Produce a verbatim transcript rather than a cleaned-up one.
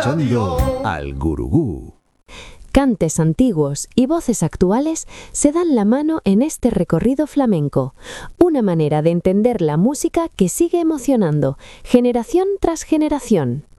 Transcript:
escuchando al Gurugú. Cantes antiguos y voces actuales se dan la mano en este recorrido flamenco, una manera de entender la música que sigue emocionando, generación tras generación.